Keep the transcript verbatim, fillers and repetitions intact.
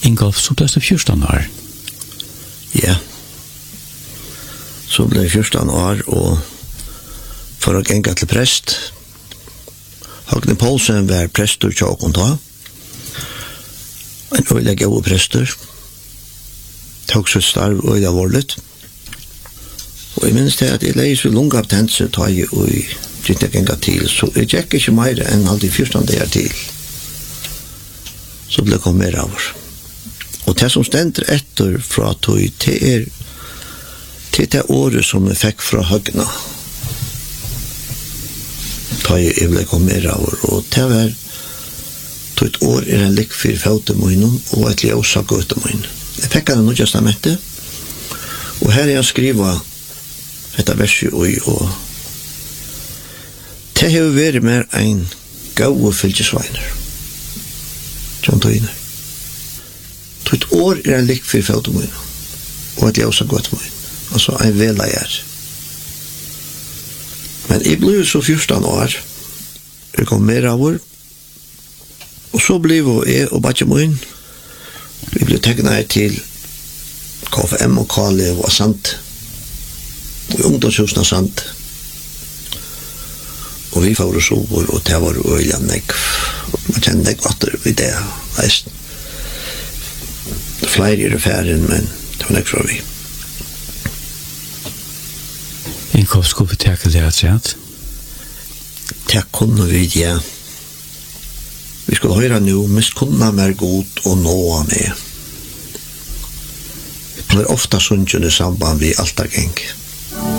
Ingolf, så ble det fjorton år. Ja. Så ble det fjorton år, og for å gjenga til prest. Hagne Poulsen var prestur tjåkon ta. En øyla gode prestur. Tog så starv øyla vorlet. Og jeg minns det at jeg leis vi lunga abtense ta i og gitt jeg gjenga til, så jeg gikk ikke meir enn alltid fjorton dager til. Så ble det kom mer av oss. Og det som stender etter fra tog, det er til det året som vi fikk fra høgna. Ta i jeg ble kom mer av oss. Og det var tog et år er en lik for fautemoinen og et ljøsa gøtemoinen. Jeg fikk det noe stemmet. Og her er jeg skriva dette verset og, og det har vært mer en gau fylkesveiner. John Tøyner. Et år er en lik for fautemoinen og et ljøsa gøtemoinen. Altså en veleier. Men jeg ble så fjorton år. Jeg kom mer av år. Og så ble jeg og Batjemoen. Vi ble tegnet til K F M og Kalev og Sant. Og ungdomshusene Sant. Og vi får oss over, og det var øyla nekv. Man kjenner nekv at det det er flere i referien, men det var nekv fra vi. Ingolf, skulle vi teke det at sett? Det kunne vi, ja. Vi skulle høre nå, mist kunne mer god og nå med. Det er ofte sunnkjønne samband vi alt er geng.